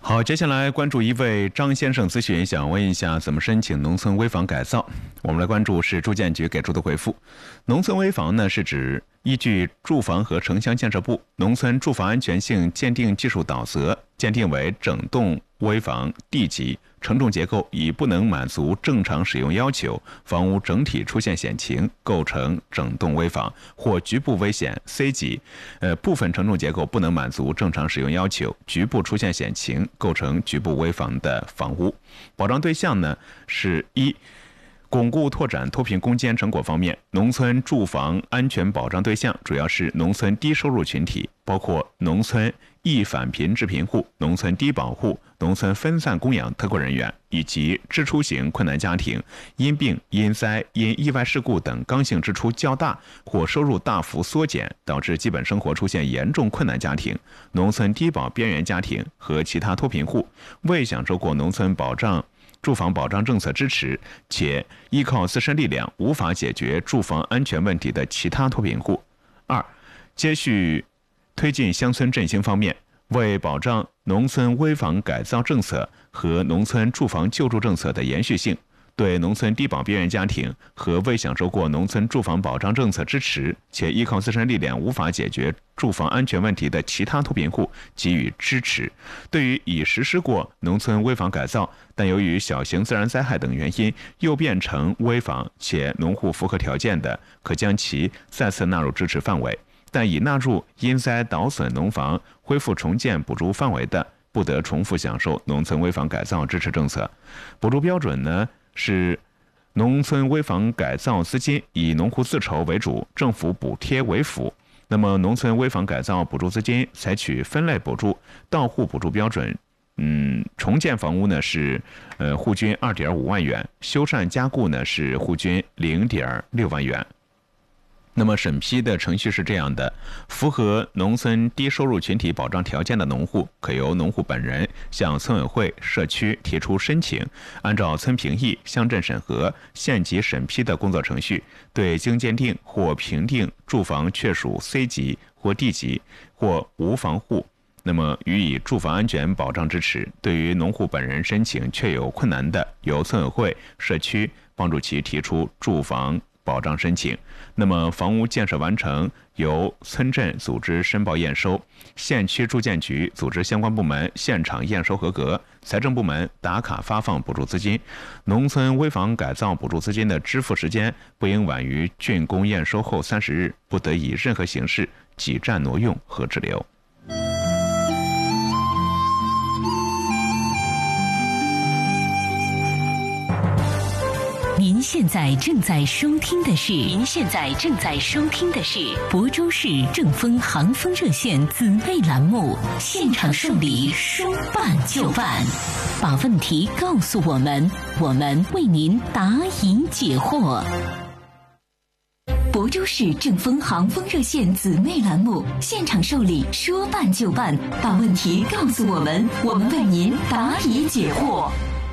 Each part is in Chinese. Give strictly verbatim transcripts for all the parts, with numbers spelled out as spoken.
好，接下来关注一位张先生咨询，想问一下怎么申请农村危房改造。我们来关注是住建局给出的回复。农村危房呢，是指依据住房和城乡建设部农村住房安全性鉴定技术导则鉴定为整栋危房 D 级，承重结构已不能满足正常使用要求，房屋整体出现险情，构成整栋危房，或局部危险 C 级，呃，部分承重结构不能满足正常使用要求，局部出现险情，构成局部危房的房屋。保障对象呢是一。巩固拓展脱贫攻坚成果方面，农村住房安全保障对象主要是农村低收入群体，包括农村易返贫致贫户、农村低保户、农村分散供养特困人员以及支出型困难家庭，因病、因灾、因意外事故等刚性支出较大或收入大幅缩减，导致基本生活出现严重困难家庭、农村低保边缘家庭和其他脱贫户，未享受过农村保障住房保障政策支持，且依靠自身力量无法解决住房安全问题的其他脱贫户。二、接续推进乡村振兴方面，为保障农村危房改造政策和农村住房救助政策的延续性，对农村低保边缘家庭和未享受过农村住房保障政策支持且依靠自身力量无法解决住房安全问题的其他脱贫户给予支持。对于已实施过农村危房改造，但由于小型自然灾害等原因又变成危房且农户符合条件的，可将其再次纳入支持范围。但已纳入因灾倒损农房恢复重建补助范围的，不得重复享受农村危房改造支持政策。补助标准呢是农村危房改造资金以农户自筹为主，政府补贴为辅。那么农村危房改造补助资金采取分类补助，到户补助标准，嗯，重建房屋呢是呃户均 二点五万元，修缮加固呢是户均 零点六万元。那么审批的程序是这样的：符合农村低收入群体保障条件的农户，可由农户本人向村委会、社区提出申请，按照村评议、乡镇审核、县级审批的工作程序，对经鉴定或评定住房确属 C 级或 D 级或无房户，那么予以住房安全保障支持。对于农户本人申请确有困难的，由村委会、社区帮助其提出住房保障申请。那么房屋建设完成，由村镇组织申报验收，县区住建局组织相关部门现场验收合格，财政部门打卡发放补助资金。农村危房改造补助资金的支付时间不应晚于竣工验收后三十日，不得以任何形式挤占挪用和滞留。 您现在正在收听的是，您现在正在收听的是亳州市正风航风热线姊妹栏目，现场受理，说办就办，把问题告诉我们，我们为您答疑解惑。亳州市正风航风热线姊妹栏目，现场受理，说办就办，把问题告诉我们，我们为您答疑解惑。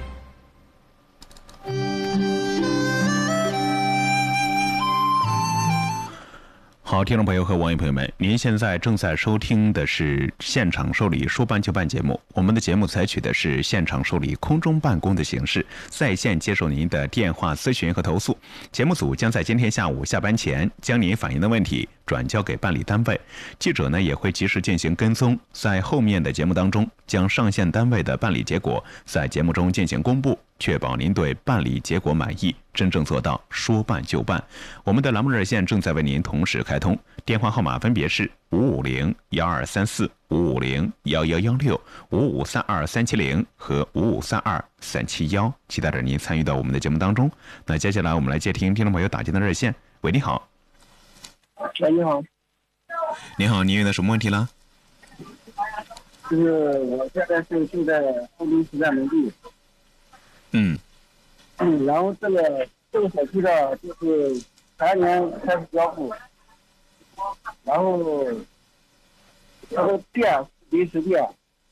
好，听众朋友和网友朋友们，您现在正在收听的是现场受理说办就办节目。我们的节目采取的是现场受理空中办公的形式，在线接受您的电话咨询和投诉。节目组将在今天下午下班前将您反映的问题转交给办理单位，记者呢也会及时进行跟踪，在后面的节目当中将上线单位的办理结果在节目中进行公布，确保您对办理结果满意，真正做到说办就办。我们的栏目热线正在为您同时开通，电话号码分别是五五零幺二三四、五五零幺幺幺六、五五三二三七零和五五三二三七幺，期待着您参与到我们的节目当中。那接下来我们来接听听众朋友打进的热线。喂，你好。 喂，你好。 你好，您有的什么问题了？ 就是我现在是住在后滨实战农地。 嗯。 嗯，然后这个这个小区的，就是前年开始交付，然后它的电临时电，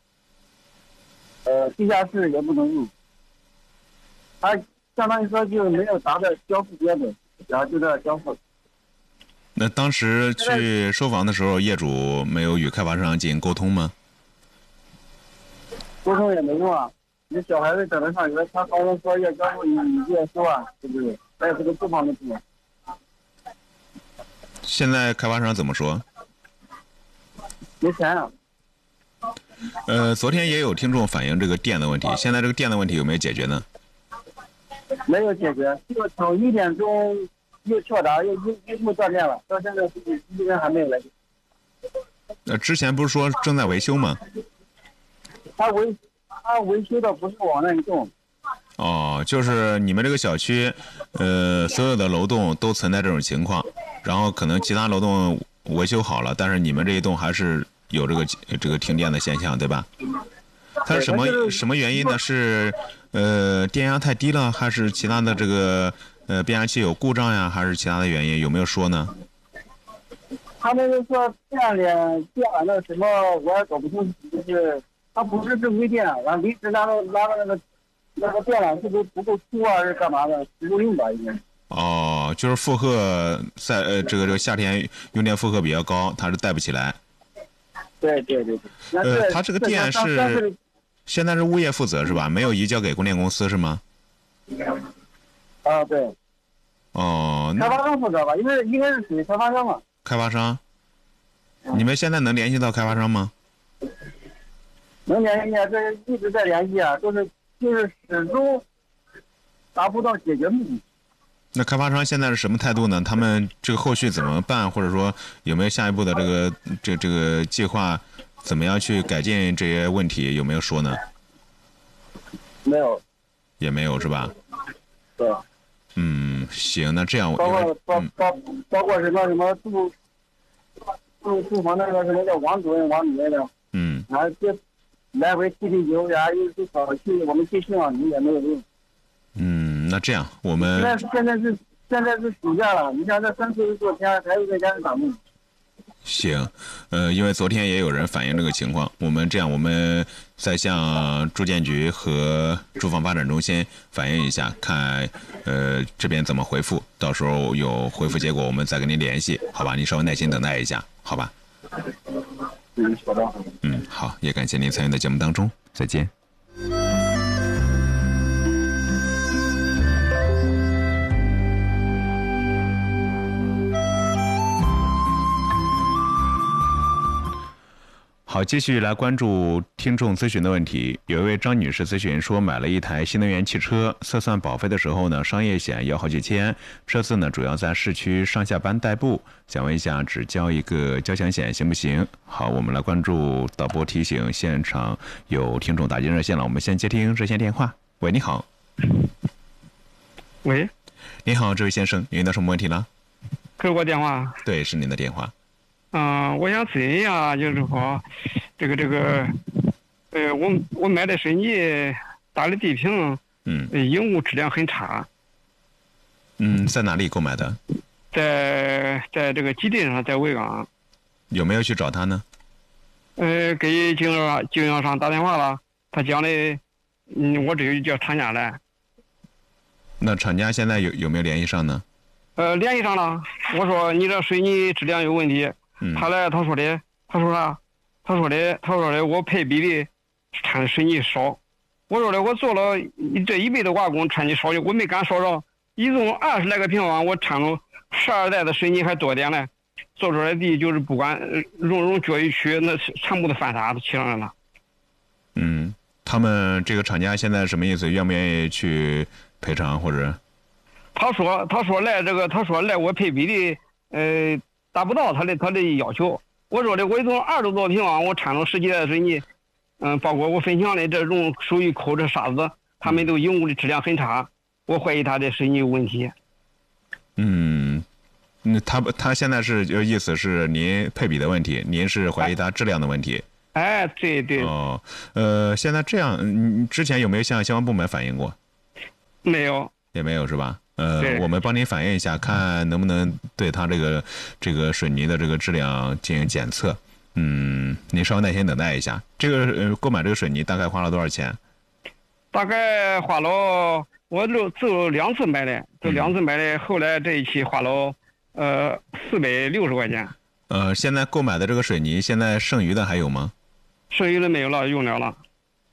呃，地下室也不能用，它相当于说就没有达到交付标准，然后就这交付。 那当时去收房的时候，业主没有与开发商进行沟通吗？ 沟通也没用啊。你小孩子等着上学，他高中作业交付你你也说啊，对不对？还有这个住房的事。 现在开发商怎么说？ 没钱啊。 呃，昨天也有听众反映这个电的问题，现在这个电的问题有没有解决呢？ 没有解决，就从一点钟又跳闸，又又又断电了，到现在一人还没有来。 呃，之前不是说正在维修吗？ 他维他维修的不是往那一栋。 哦，就是你们这个小区，呃，所有的楼栋都存在这种情况，然后可能其他楼栋维修好了，但是你们这一栋还是有这个这个停电的现象，对吧？它是什么什么原因呢？是呃电压太低了，还是其他的这个呃变压器有故障呀，还是其他的原因？有没有说呢？ 他们就说电连电那什么，我也搞不清楚，就是它不是正规电，完临时拉到拉到那个那个电缆是不是不够粗啊，是干嘛的？不够用吧，应该。 哦，就是负荷在呃这个这个夏天用电负荷比较高，它是带不起来。 对对对对。 呃，它这个电是现在是物业负责是吧？没有移交给供电公司是吗？ 啊，对。 哦。 开发商负责吧，因为应该是属于开发商嘛。 开发商，你们现在能联系到开发商吗？ 能联系啊，这一直在联系啊，都是就是始终达不到解决目的。 那开发商现在是什么态度呢？他们这个后续怎么办，或者说有没有下一步的这个这这个计划，怎么样去改进这些问题？有没有说呢？ 没有， 也没有是吧？ 对。 嗯，行，那这样包括包包包括什么什么住住住房那个什么叫王主任王主任的， 嗯， 然后这来回踢踢球呀，又是跑去我们去信网局也没有用。 嗯，那这样我们现在现在是现在是暑假了，你像这三四十多天还是在家里打工。 行，呃，因为昨天也有人反映这个情况，我们这样，我们再向住建局和住房发展中心反映一下，看呃这边怎么回复，到时候有回复结果，我们再跟您联系，好吧？您稍微耐心等待一下，好吧？ 嗯，好的。 嗯，好，也感谢您参与到节目当中，再见。好，继续来关注听众咨询的问题。有一位张女士咨询说，买了一台新能源汽车，测算保费的时候呢，商业险要好几千，车子呢主要在市区上下班代步，想问一下，只交一个交强险行不行？好，我们来关注导播提醒，现场有听众打进热线了，我们先接听热线电话。喂，你好。 喂， 你好，这位先生，您遇到什么问题了？ 给我电话。 对，是您的电话。 嗯、呃，我想咨询一下，就是说，这个这个，呃，我我买的水泥打的地坪， 嗯， 硬物质量很差。 嗯，在哪里购买的？ 在在这个基地上，在维港。 有没有去找他呢？ 呃，给经销经销商打电话了，他讲的，嗯，我这就叫厂家来。 那厂家现在有有没有联系上呢？ 呃，联系上了，我说你这水泥质量有问题。 嗯、 他来，他说的，他说啥？他说的，他说的，我配比例掺水泥少。我说的，我做了这一辈子瓦工，掺的少的，我没敢少着。一共二十来个平方，我掺了十二袋的水泥还多点嘞。做出来的就是不管融融脚一去，那全部都翻沙都起上来了。 嗯，他们这个厂家现在什么意思？愿不愿意去赔偿或者？ 他说，他说来这个，他说来我配比例，呃。达不到他的他的要求，我说的我一共二十多平方，我掺了十几袋水泥，嗯，包括我分享的这种属于抠这沙子，他们都硬物的质量很差，我怀疑他的水泥有问题。 嗯，嗯，他他现在是意思是您配比的问题，您是怀疑他质量的问题。 哎，对对。 哦，呃，现在这样，你之前有没有向相关部门反映过？ 没有。 也没有是吧？呃，我们帮您反映一下，看能不能对他这个这个水泥的这个质量进行检测。嗯，您稍微耐心等待一下。这个呃，购买这个水泥大概花了多少钱？ 大概花了，我就走两次买的，走两次买的，后来这一期花了呃四百六十块钱。 呃，现在购买的这个水泥，现在剩余的还有吗？ 剩余的没有了，用了了。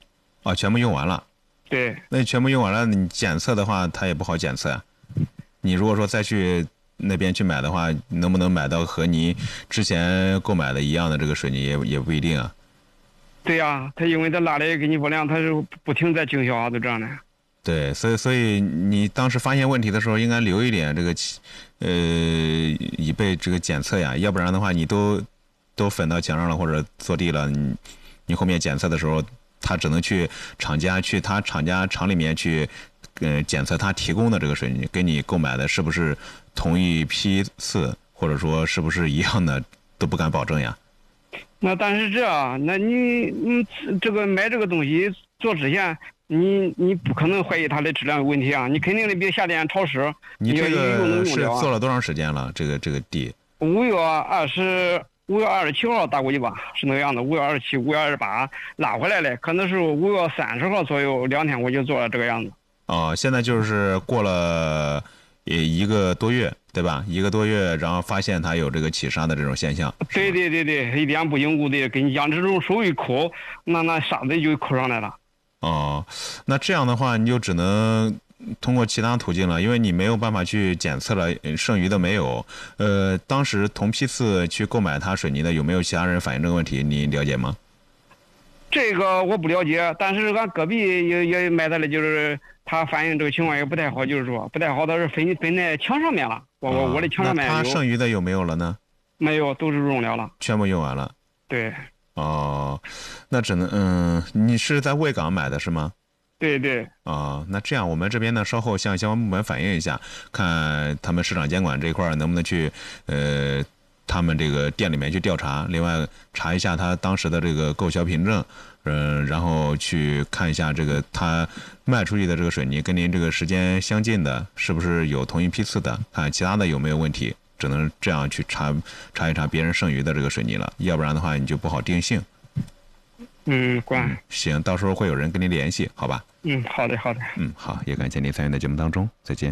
哦，全部用完了。 对。 那全部用完了，你检测的话，它也不好检测呀。你如果说再去那边去买的话，能不能买到和你之前购买的一样的这个水泥也也不一定啊。 对呀、啊，他因为他拉的给你不良，他是不停在经销啊，都这样的。 对，所以所以你当时发现问题的时候，应该留一点这个，呃，以备这个检测呀，要不然的话，你都都粉到墙上了或者坐地了，你你后面检测的时候，他只能去厂家去他厂家厂里面去，呃，检测他提供的这个水泥跟你购买的是不是同一批次，或者说是不是一样的，都不敢保证呀。 那但是这样，那你你这个买这个东西做之前，你你不可能怀疑它的质量有问题啊！你肯定得别夏天潮湿。 你这个是做了多长时间了？这个这个地？ 五月二十五月二十七号打过去吧，是那个样子。五月二十七、五月二十八拉回来了，可能是五月三十号左右，两天我就做了这个样子。 哦，现在就是过了一个多月。对吧？一个多月，然后发现它有这个起沙的这种现象。 对对对对，一点不凝固的，跟你讲，这种手一抠，那那沙子就抠上来了。 哦，那这样的话，你就只能通过其他途径了，因为你没有办法去检测了，剩余的没有。呃，当时同批次去购买它水泥的，有没有其他人反映这个问题？你了解吗？ 这个我不了解，但是俺隔壁也也买的了，就是他反映这个情况也不太好，就是说不太好，他是分分在墙上面了。我我我的墙上面有。 那他剩余的有没有了呢？ 没有，都是用了了。 全部用完了。 对。 哦，那只能嗯，你是在卫岗买的是吗？ 对对。 哦，那这样我们这边呢，稍后向相关部门反映一下，看他们市场监管这一块能不能去呃。他们这个店里面去调查，另外查一下他当时的这个购销凭证，嗯、呃，然后去看一下这个他卖出去的这个水泥跟您这个时间相近的，是不是有同一批次的，看其他的有没有问题，只能这样去查查一查别人剩余的这个水泥了，要不然的话你就不好定性。 嗯，关、嗯。 行，到时候会有人跟您联系，好吧？ 嗯，好的，好的。 嗯，好，也感谢您参与在节目当中，再见。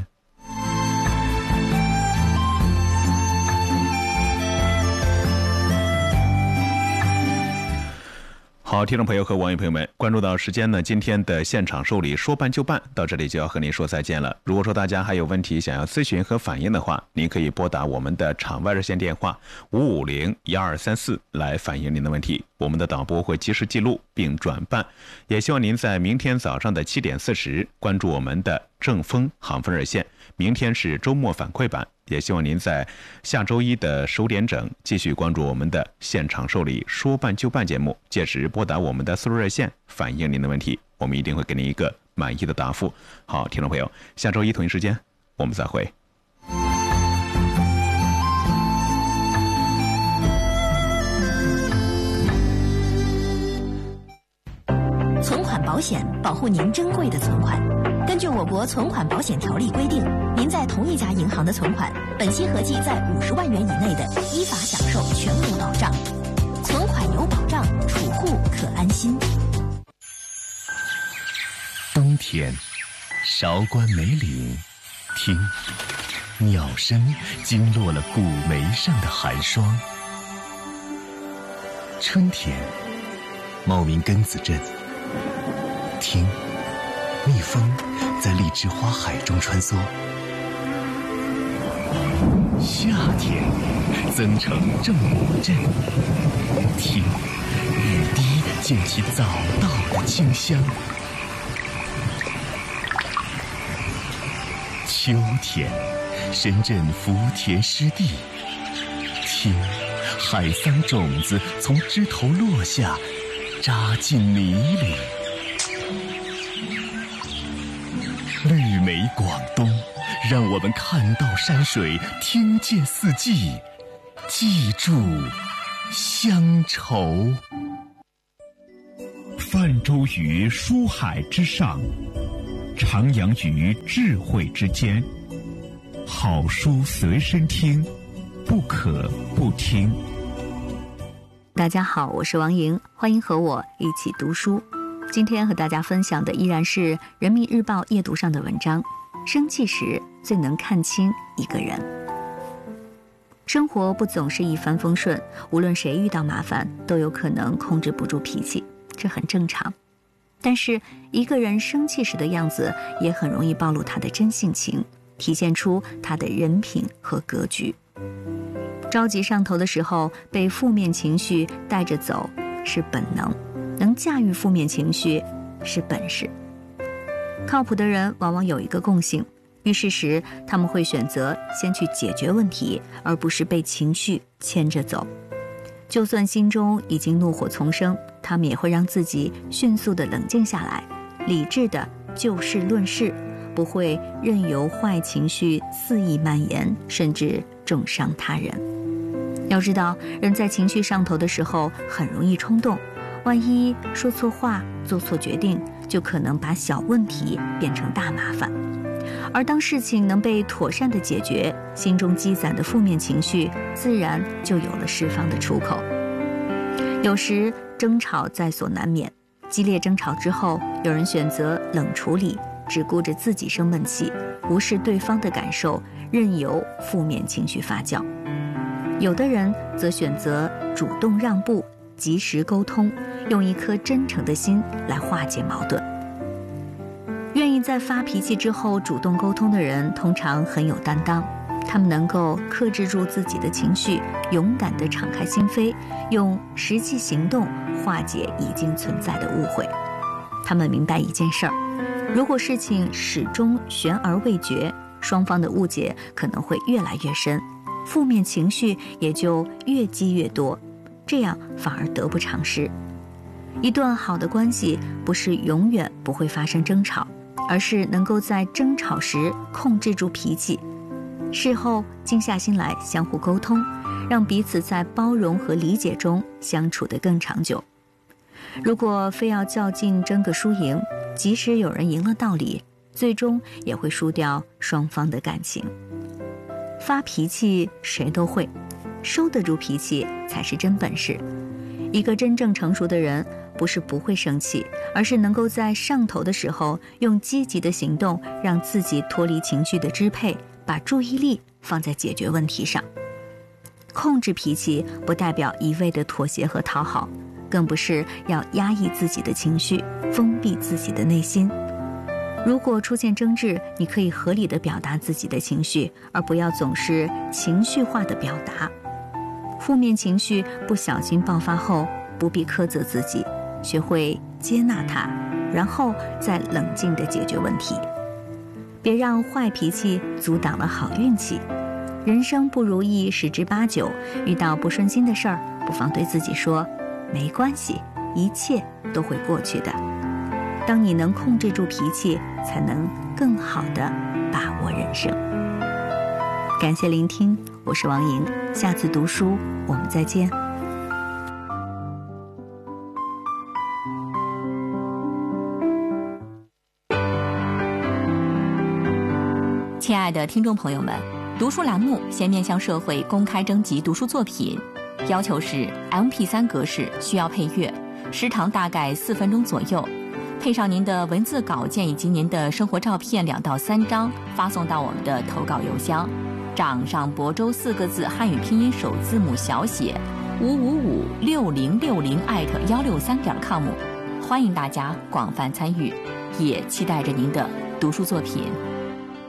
好，听众朋友和网友朋友们，关注到时间呢，今天的现场受理说办就办，到这里就要和您说再见了。如果说大家还有问题想要咨询和反映的话，您可以拨打我们的场外热线电话五五零一二三四来反映您的问题，我们的导播会及时记录并转办。也希望您在明天早上的七点四十关注我们的正风航风热线，明天是周末反馈版。也希望您在下周一的十五点整继续关注我们的现场受理说办就办节目，届时拨打我们的速热热线反映您的问题，我们一定会给您一个满意的答复。好，听众朋友，下周一同一时间我们再会。 存款保险保护您珍贵的存款。根据我国存款保险条例规定，您在同一家银行的存款，本息合计在五十万元以内的，依法享受全额保障。存款有保障，储户可安心。 冬天，韶关梅岭，听，鸟声惊落了古梅上的寒霜。春天，茂名根子镇，听，蜜蜂在荔枝花海中穿梭。夏天，增城正国镇，听，雨滴溅起早稻的清香。秋天，深圳福田湿地，听，海桑种子从枝头落下，扎进泥里。绿美广东，让我们看到山水，听见四季，记住乡愁。 泛舟于书海之上，徜徉于智慧之间。好书随身听，不可不听。 大家好，我是王莹，欢迎和我一起读书。今天和大家分享的依然是人民日报夜读上的文章，生气时最能看清一个人。生活不总是一帆风顺，无论谁遇到麻烦都有可能控制不住脾气，这很正常。 但是一个人生气时的样子也很容易暴露他的真性情，体现出他的人品和格局。着急上头的时候被负面情绪带着走是本能，能驾驭负面情绪是本事。靠谱的人往往有一个共性，遇事时他们会选择先去解决问题，而不是被情绪牵着走。就算心中已经怒火丛生，他们也会让自己迅速地冷静下来，理智地就事论事，不会任由坏情绪肆意蔓延，甚至重伤他人。要知道，人在情绪上头的时候很容易冲动，万一说错话、做错决定，就可能把小问题变成大麻烦。而当事情能被妥善地解决，心中积攒的负面情绪自然就有了释放的出口。有时争吵在所难免，激烈争吵之后，有人选择冷处理，只顾着自己生闷气，无视对方的感受，任由负面情绪发酵。有的人则选择主动让步，及时沟通，用一颗真诚的心来化解矛盾。愿意在发脾气之后主动沟通的人，通常很有担当，他们能够克制住自己的情绪，勇敢地敞开心扉，用实际行动化解已经存在的误会。他们明白一件事儿，如果事情始终悬而未决，双方的误解可能会越来越深，负面情绪也就越积越多，这样反而得不偿失。一段好的关系不是永远不会发生争吵，而是能够在争吵时控制住脾气，事后静下心来相互沟通，让彼此在包容和理解中相处得更长久。如果非要较劲争个输赢，即使有人赢了道理，最终也会输掉双方的感情。发脾气谁都会，收得住脾气才是真本事。一个真正成熟的人，不是不会生气，而是能够在上头的时候，用积极的行动让自己脱离情绪的支配，把注意力放在解决问题上。控制脾气不代表一味的妥协和讨好，更不是要压抑自己的情绪，封闭自己的内心。如果出现争执，你可以合理的表达自己的情绪，而不要总是情绪化的表达。负面情绪不小心爆发后，不必苛责自己，学会接纳它，然后再冷静地解决问题。别让坏脾气阻挡了好运气。人生不如意十之八九，遇到不顺心的事儿，不妨对自己说，没关系，一切都会过去的。当你能控制住脾气，才能更好地把握人生。感谢聆听，我是王莹，下次读书我们再见。 亲爱的听众朋友们，读书栏目现面向社会公开征集读书作品，要求是 M P 三 格式，需要配乐，时长大概四分钟左右，配上您的文字稿件以及您的生活照片两到三张，发送到我们的投稿邮箱掌上亳州四个字汉语拼音首字母小写五五五六零六零艾特幺六三点 com， 欢迎大家广泛参与，也期待着您的读书作品。